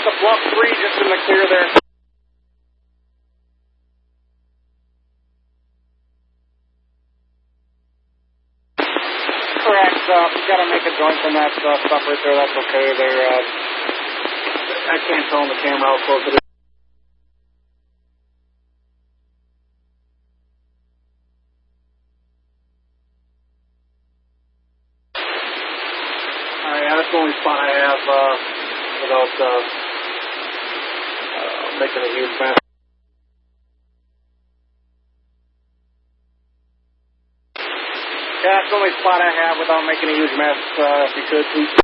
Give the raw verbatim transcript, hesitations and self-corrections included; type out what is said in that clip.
the bluff three just in the clear there. Correct. Uh, you got to make a joint from that uh, stuff right there. That's okay. There. Uh, I can't tell on the camera how close it is. Uh, yeah, that's the only spot I have uh, without uh, uh, making a huge mess. Yeah, that's the only spot I have without making a huge mess. Uh, if you could, please.